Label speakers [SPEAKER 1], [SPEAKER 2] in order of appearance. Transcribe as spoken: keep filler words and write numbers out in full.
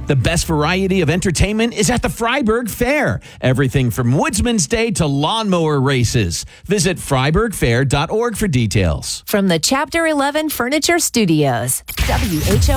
[SPEAKER 1] The best variety of entertainment is at the Freiburg Fair. Everything from Woodsman's Day to lawnmower races. Visit freiburg fair dot org for details.
[SPEAKER 2] From the Chapter eleven Furniture Studios, W H O